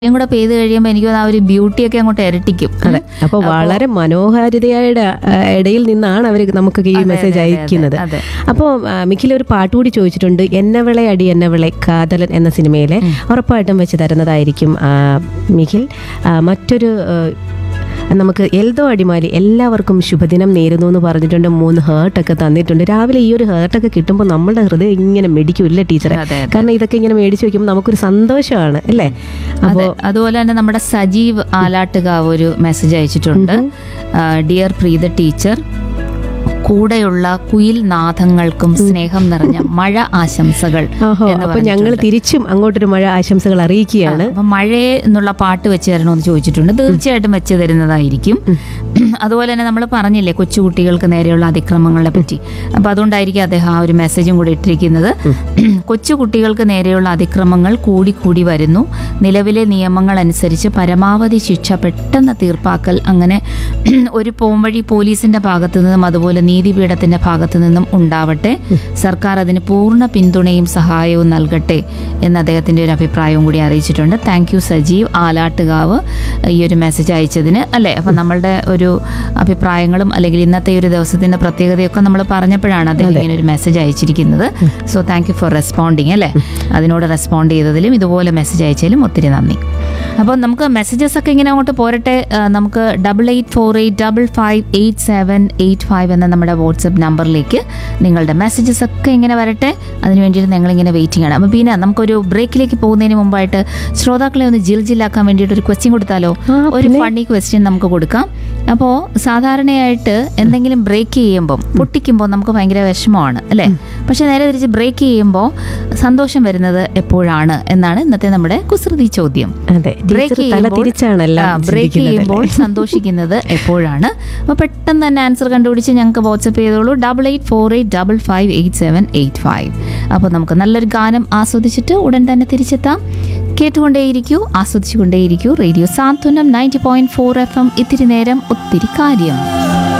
കൂടെ പെയ്ത് കഴിയുമ്പോൾ എനിക്ക് തോന്നുന്നു ആ ഒരു ബ്യൂട്ടിയൊക്കെ അങ്ങോട്ട് ഇരട്ടിക്കും. അതെ, അപ്പോൾ വളരെ മനോഹാരിതയുടെ ഇടയിൽ നിന്നാണ് അവർ നമുക്ക് ഈ മെസ്സേജ് അയക്കുന്നത്. അപ്പോൾ മിഖിൽ ഒരു പാട്ട് കൂടി ചോദിച്ചിട്ടുണ്ട്, എന്നവിളെ അടി എന്നവിളെ കാതലൻ എന്ന സിനിമയിലെ. ഉറപ്പായിട്ടും വെച്ച് തരുന്നതായിരിക്കും മിഖിൽ. മറ്റൊരു നമുക്ക് എൽദോ അടിമാലി എല്ലാവർക്കും ശുഭദിനം നേരുന്നു എന്ന് പറഞ്ഞിട്ടുണ്ട്. 3 ഹേർട്ടൊക്കെ തന്നിട്ടുണ്ട്. രാവിലെ ഈ ഒരു ഹേർട്ടൊക്കെ കിട്ടുമ്പോൾ നമ്മുടെ ഹൃദയം ഇങ്ങനെ മെടിക്കില്ല ടീച്ചറെ, കാരണം ഇതൊക്കെ ഇങ്ങനെ മേടിച്ച് വെക്കുമ്പോൾ നമുക്കൊരു സന്തോഷമാണ് അല്ലേ. അപ്പോൾ അതുപോലെ തന്നെ നമ്മുടെ സജീവ് ആലാട്ടുകാവ് ഒരു മെസ്സേജ് അയച്ചിട്ടുണ്ട്. ഡിയർ പ്രീത ടീച്ചർ, കൂടെയുള്ള കുയിൽ നാദങ്ങൾക്കും സ്നേഹം നിറഞ്ഞ മഴ ആശംസകൾ. അപ്പൊ ഞങ്ങൾ തിരിച്ചും അങ്ങോട്ടൊരു മഴ ആശംസകൾ അറിയിക്കുകയാണ്. അപ്പൊ മഴയെ എന്നുള്ള പാട്ട് വെച്ച് തരണമെന്ന് ചോദിച്ചിട്ടുണ്ട്. തീർച്ചയായിട്ടും വെച്ച് തരുന്നതായിരിക്കും. അതുപോലെ തന്നെ നമ്മൾ പറഞ്ഞില്ലേ കൊച്ചുകുട്ടികൾക്ക് നേരെയുള്ള അതിക്രമങ്ങളെ പറ്റി, അപ്പൊ അതുകൊണ്ടായിരിക്കും അദ്ദേഹം ആ ഒരു മെസ്സേജും കൂടി ഇട്ടിരിക്കുന്നത്. കൊച്ചുകുട്ടികൾക്ക് നേരെയുള്ള അതിക്രമങ്ങൾ കൂടി വരുന്നു. നിലവിലെ നിയമങ്ങൾ അനുസരിച്ച് പരമാവധി ശിക്ഷ പെട്ടെന്ന് തീർപ്പാക്കൽ, അങ്ങനെ ഒരു പോംവഴി പോലീസിന്റെ ഭാഗത്തു നിന്നും അതുപോലെ നീതിപീഠത്തിന്റെ ഭാഗത്തു നിന്നും ഉണ്ടാവട്ടെ. സർക്കാർ അതിന് പൂർണ്ണ പിന്തുണയും സഹായവും നൽകട്ടെ എന്ന് അദ്ദേഹത്തിന്റെ ഒരു അഭിപ്രായവും കൂടി അറിയിച്ചിട്ടുണ്ട്. താങ്ക് യു സജീവ് ആലാട്ടുകാവ് ഈ ഒരു മെസ്സേജ് അയച്ചതിന് അല്ലേ. അപ്പം നമ്മളുടെ ഒരു അഭിപ്രായങ്ങളും അല്ലെങ്കിൽ ഇന്നത്തെ ഒരു ദിവസത്തിന്റെ പ്രത്യേകതയൊക്കെ നമ്മൾ പറഞ്ഞപ്പോഴാണ് അദ്ദേഹം ഇങ്ങനെ ഒരു മെസ്സേജ് അയച്ചിരിക്കുന്നത്. So thank you for responding അല്ലേ. അതിനോട് റെസ്പോണ്ട് ചെയ്തതിലും ഇതുപോലെ മെസ്സേജ് അയച്ചതിലും ഒത്തിരി നന്ദി. അപ്പോൾ നമുക്ക് മെസ്സേജസ് ഒക്കെ ഇങ്ങനെ അങ്ങോട്ട് പോരട്ടെ. നമുക്ക് 8848558785 എന്ന നമ്മുടെ വാട്സപ്പ് നമ്പറിലേക്ക് നിങ്ങളുടെ മെസ്സേജസ് ഒക്കെ ഇങ്ങനെ വരട്ടെ. അതിന് വേണ്ടിയിട്ട് ഞങ്ങളിങ്ങനെ വെയിറ്റിംഗ് ആണ്. അപ്പോൾ പിന്നെ നമുക്കൊരു ബ്രേക്കിലേക്ക് പോകുന്നതിന് മുമ്പായിട്ട് ശ്രോതാക്കളെ ഒന്ന് ജില്ലാക്കാൻ വേണ്ടിയിട്ട് ഒരു ക്വസ്റ്റ്യൻ കൊടുത്താലോ? ഒരു ഫണ്ണി ക്വസ്റ്റ്യൻ നമുക്ക് കൊടുക്കാം. അപ്പോൾ സാധാരണയായിട്ട് എന്തെങ്കിലും ബ്രേക്ക് ചെയ്യുമ്പോൾ പൊട്ടിക്കുമ്പോൾ നമുക്ക് ഭയങ്കര വിഷമമാണ് അല്ലേ. പക്ഷെ നേരെ തിരിച്ച് ബ്രേക്ക് ചെയ്യുമ്പോൾ സന്തോഷം വരുന്നത് എപ്പോഴാണ് എന്നാണ് ഇന്നത്തെ നമ്മുടെ കുസൃതി ചോദ്യം. ബ്രേക്ക് ചെയ്യുമ്പോൾ സന്തോഷിക്കുന്നത് എപ്പോഴാണ്? അപ്പോൾ പെട്ടെന്ന് തന്നെ ആൻസർ കണ്ടുപിടിച്ച് ഞങ്ങൾക്ക് വാട്സപ്പ് ചെയ്തോളൂ. 8848558785. അപ്പോൾ നമുക്ക് നല്ലൊരു ഗാനം ആസ്വദിച്ചിട്ട് ഉടൻ തന്നെ തിരിച്ചെത്താം. കേട്ടുകൊണ്ടേയിരിക്കൂ, ആസ്വദിച്ചുകൊണ്ടേയിരിക്കൂ. റേഡിയോ സാന്ത്വനം 90.4 FM. ഇത്തിരി നേരം ഒത്തിരി കാര്യം.